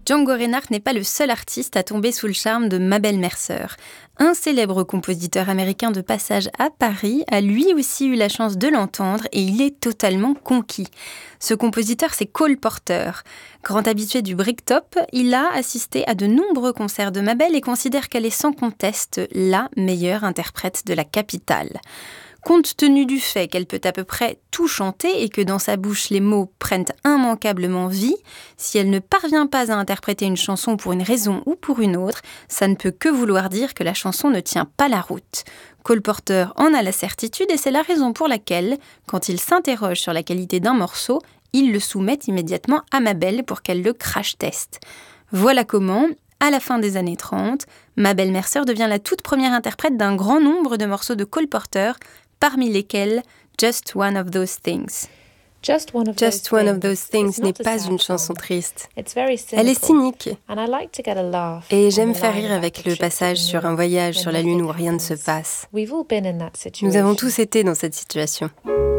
Django Reinhardt n'est pas le seul artiste à tomber sous le charme de Mabel Mercer. Un célèbre compositeur américain de passage à Paris a lui aussi eu la chance de l'entendre et il est totalement conquis. Ce compositeur, c'est Cole Porter. Grand habitué du bricktop, il a assisté à de nombreux concerts de Mabel et considère qu'elle est sans conteste la meilleure interprète de la capitale. Compte tenu du fait qu'elle peut à peu près tout chanter et que dans sa bouche les mots prennent immanquablement vie, si elle ne parvient pas à interpréter une chanson pour une raison ou pour une autre, ça ne peut que vouloir dire que la chanson ne tient pas la route. Cole Porter en a la certitude et c'est la raison pour laquelle, quand il s'interroge sur la qualité d'un morceau, il le soumet immédiatement à Mabel pour qu'elle le crash teste. Voilà comment, à la fin des années 30, Mabel Mercer devient la toute première interprète d'un grand nombre de morceaux de Cole Porter, parmi lesquels Just One of Those Things. Just One of Those Things n'est pas une chanson triste. Elle est cynique. Et j'aime faire rire avec le passage sur un voyage sur la Lune où rien ne se passe. Nous avons tous été dans cette situation.